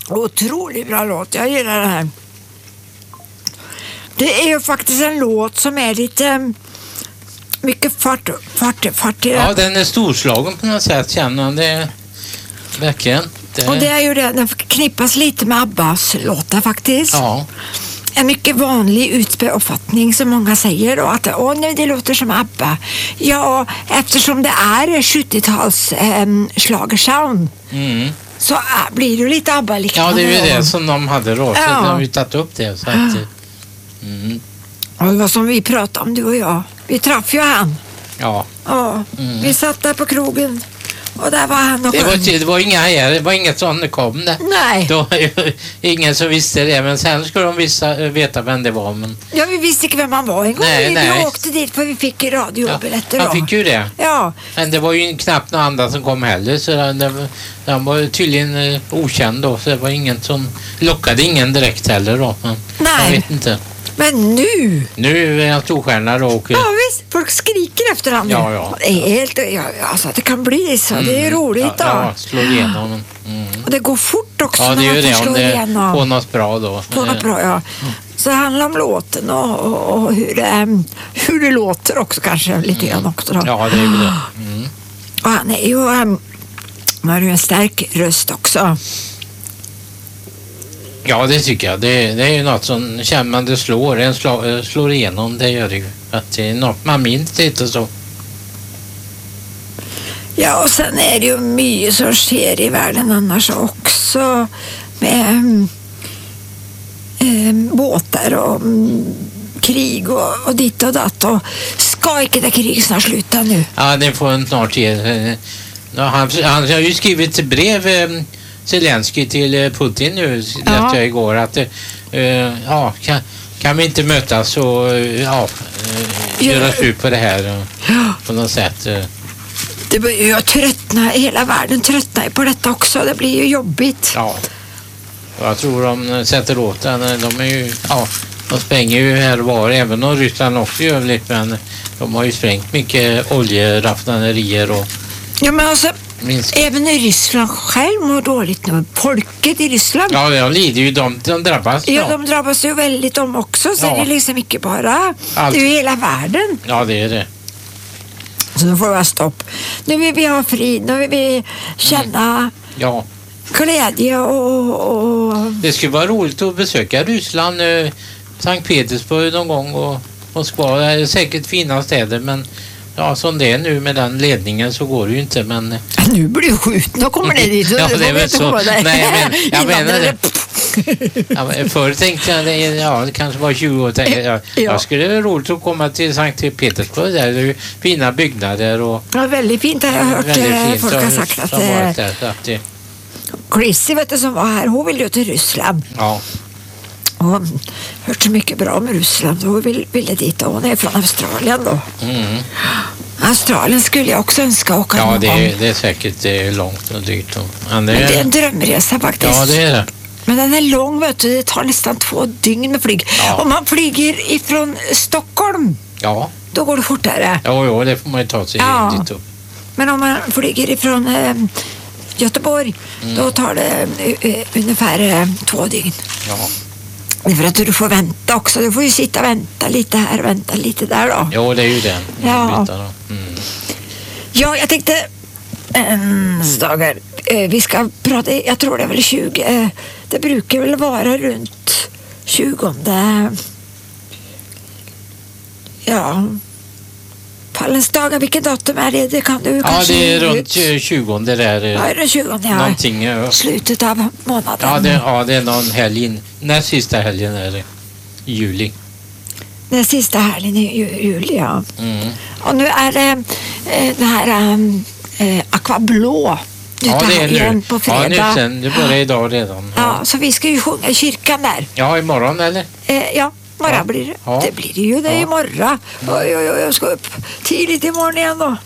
Otroligt bra låt, jag gillar det här. Det är ju faktiskt en låt som är lite mycket fart. Ja, den är storslagen på något sätt, känner man det verkligen. Och det är ju det, den knippas lite med Abbas låtar faktiskt. Ja. En mycket vanlig uppfattning som många säger då, att det låter som ABBA. Ja, eftersom det är 70-tals schlagersound så blir det lite ABBA-liknande. Ja, det är ju det som de hade då, så de har ju tagit upp det. Så att, Och det var som vi pratade om, du och jag. Vi träffade ju han. Ja. Vi satt där på krogen. Och där var han och det var inga här, det var inget som kom där. Nej. Då var ju ingen som visste det, men sen skulle de veta vem det var. Men... Ja, vi visste inte vem han var en gång. Vi åkte dit för vi fick radiobiljetter. Ja, fick ju det. Ja. Men det var ju knappt några andra som kom heller, så den var tydligen okänd då, så det var ingen som lockade ingen direkt heller då. Men nej. Jag vet inte. Men nu är jag storstjärna då. Och... Ja visst, folk skriker efter honom. Ja. Det är helt, alltså det kan bli så, det är roligt då. Ja, slår igenom. Och det går fort också när man får slå igenom. På något bra då. På något bra, ja. Så det handlar om låten och hur det låter också kanske lite grann också då. Ja, det är ju det. Och han är ju har ju en stark röst också. Ja, det tycker jag. Det är ju något som känner man det slår igenom, det gör det ju. Att det är något man minns inte så. Ja, och sen är det ju mycket som sker i världen annars också med båtar och krig och ditt och datt. Och ska inte det krig snart sluta nu? Ja, det får en snart ge. Han har ju skrivit brev Zelensky till Putin nu, läste jag igår, att kan vi inte mötas och göra slut på det här på något sätt. Det blir ju tröttna, hela världen tröttnar på detta också, det blir ju jobbigt. Ja, jag tror de sätter åt den, de är ju, de spränger ju här och var, även om Ryssland också gör lite, men de har ju sprängt mycket oljeraffinaderier och... Ja, men alltså, även i Ryssland själv mår dåligt nu. Folket i Ryssland. Ja, de lider ju, de drabbas. Ja, de drabbas ju väldigt om också. Så det är liksom mycket bara. Allt. Det är ju hela världen. Ja, det är det. Så nu får vi ha stopp. Nu vill vi ha frid. Nu vill vi känna glädje och... Det skulle vara roligt att besöka Ryssland, Sankt Petersburg någon gång och Moskva. Det är säkert fina städer, men... Ja, som det är nu med den ledningen så går det ju inte, men... Nu blir du skjuten och kommer ner dit. Ja, det är väl så. Nej, men jag menar det. Förr tänkte jag, det kanske var 20 år tänkte jag skulle vara roligt att komma till Sankt Petersburg där. Det är ju fina byggnader och... Ja, väldigt fint. Jag har hört folk har sagt att... Chrissy, vet du, som var här, hon vill ju till Ryssland. Ja. Och hört så mycket bra om Ryssland. Hon ville dit och hon är från Australien då. Australien skulle jag också önska åka någon gång. Det är säkert långt och dyrt. Men det är en drömresa faktiskt. Ja, det är det. Men den är lång, vet du. Det tar nästan 2 dygn med flyg. Ja. Om man flyger ifrån Stockholm, då går det fortare. Ja, det får man ju ta sig dit upp. Men om man flyger ifrån Göteborg, då tar det ungefär 2 dygn. Ja. Det är för att du får vänta också. Du får ju sitta och vänta lite här, vänta lite där då. Jo, det är ju det. Ja. Ja, jag tänkte dagar. Vi ska prata, jag tror det är väl 20. Det brukar väl vara runt 20. Ja. Fallens dagar, vilket datum är det? Det kan du kanske... Ja, det är runt 20 där. Ja, det är 20, någonting. Slutet av månaden. Det är någon helg. När sista helgen är det? I juli. Den sista helgen i juli, ja. Och nu är det här Aquablå. Ja, det är nu. På fredag. Ja, nu det börjar idag redan. Ja, så vi ska ju sjunga i kyrkan där. Ja, imorgon eller? Ja. Morgon blir det. Ja. Det blir det ju det imorgon. Oj, jag ska upp tidigt imorgon igen då.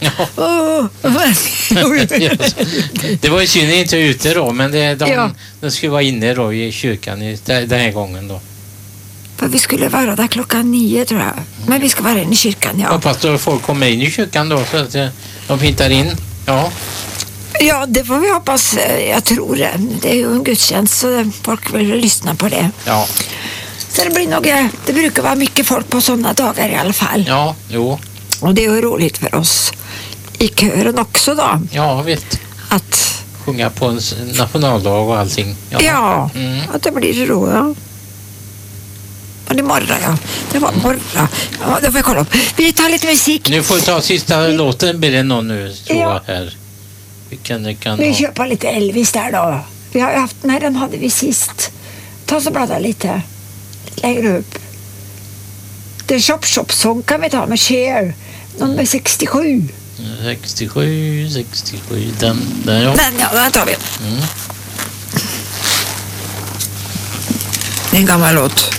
Det var ju synd inte ute då, men de skulle vara inne då i kyrkan den här gången då. För vi skulle vara där 9:00 tror jag. Men vi ska vara inne i kyrkan, Hoppas då folk kommer in i kyrkan då så att de hittar in. Ja. Ja, det får vi hoppas. Jag tror det. Det är ju en gudstjänst så folk vill lyssna på det. Ja. Så det blir nog, det brukar vara mycket folk på sådana dagar i alla fall. Ja, jo. Och det är ju roligt för oss i kören också då. Ja, vet. Att sjunga på en nationaldag och allting. Ja, att det blir så då, ja. Och det morgon, ja. Det var morgon. Ja, det får jag kolla upp. Vi tar lite musik. Nu får vi ta sista låten. Blir det någon nu, tror jag, här. Vi köper lite Elvis där då. Vi har haft, nej, den hade vi sist. Ta oss och bladda lite längre upp. The Shop Shop-sång kan vi ta med Cher. Nummer 67. 67, den ja. Den tar vi. Det är en gammal låt.